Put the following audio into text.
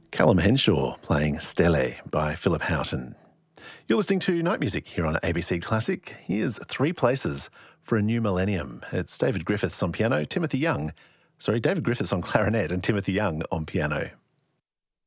Callum Henshaw playing Stelle by Philip Houghton. You're listening to Night Music here on ABC Classic. Here's Three Places for a New Millennium. It's David Griffiths on piano, David Griffiths on clarinet and Timothy Young on piano.